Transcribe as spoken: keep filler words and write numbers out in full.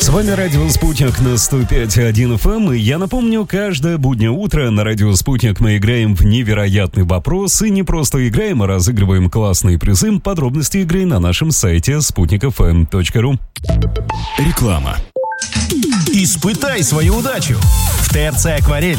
С вами радио «Спутник» на сто пять и один эф эм. И я напомню, каждое буднее утро на радио «Спутник» мы играем в невероятный вопрос. И не просто играем, а разыгрываем классные призы. Подробности игры на нашем сайте спутник эф эм точка ру. Реклама. Испытай свою удачу. В ТРЦ «Акварель»